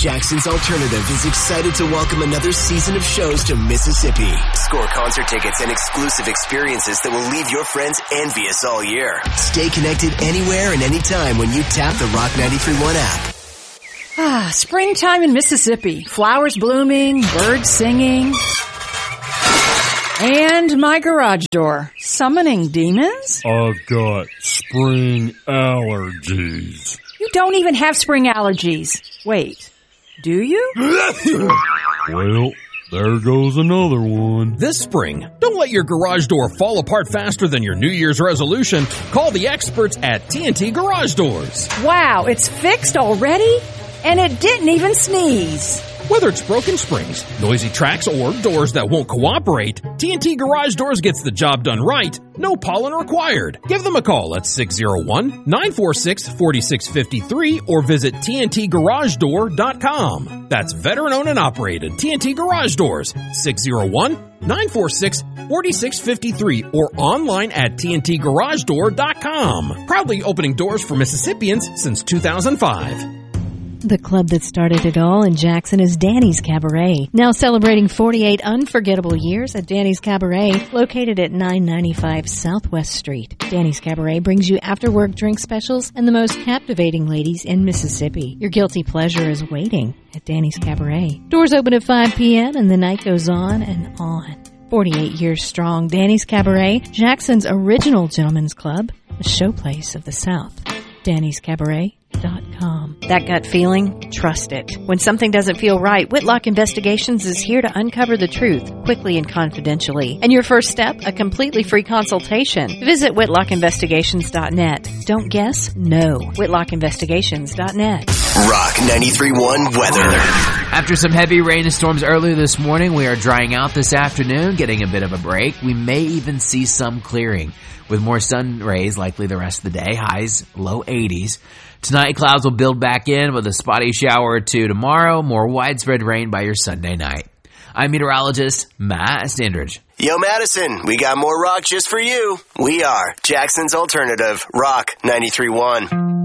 Jackson's Alternative is excited to welcome another season of shows to Mississippi. Score concert tickets and exclusive experiences that will leave your friends envious all year. Stay connected anywhere and anytime when you tap the Rock 93.1 app. Springtime in Mississippi. Flowers blooming, birds singing. And my garage door. Summoning demons? I've got spring allergies. You don't even have spring allergies. Wait, do you? Well, there goes another one. This spring, don't let your garage door fall apart faster than your New Year's resolution. Call the experts at TNT Garage Doors. Wow, it's fixed already? And it didn't even sneeze. Whether it's broken springs, noisy tracks, or doors that won't cooperate, TNT Garage Doors gets the job done right. No pollen required. Give them a call at 601-946-4653 or visit TNTGarageDoor.com. That's veteran-owned and operated TNT Garage Doors, 601-946-4653 or online at TNTGarageDoor.com. Proudly opening doors for Mississippians since 2005. The club that started it all in Jackson is Danny's Cabaret. Now celebrating 48 unforgettable years at Danny's Cabaret, located at 995 Southwest Street. Danny's Cabaret brings you after-work drink specials and the most captivating ladies in Mississippi. Your guilty pleasure is waiting at Danny's Cabaret. Doors open at 5 p.m. and the night goes on and on. 48 years strong, Danny's Cabaret, Jackson's original gentleman's club, a showplace of the South. Danny'sCabaret.com. That gut feeling? Trust it. When something doesn't feel right, Whitlock Investigations is here to uncover the truth quickly and confidentially. And your first step, a completely free consultation. Visit WhitlockInvestigations.net. Don't guess? No. WhitlockInvestigations.net. Rock 93.1 weather. After some heavy rain and storms earlier this morning, we are drying out this afternoon, getting a bit of a break. We may even see some clearing, with more sun rays likely the rest of the day, highs low 80s. Tonight, clouds will build back in with a spotty shower or two tomorrow, more widespread rain by your Sunday night. I'm meteorologist Matt Standridge. Yo, Madison, we got more rock just for you. We are Jackson's Alternative, Rock 93.1.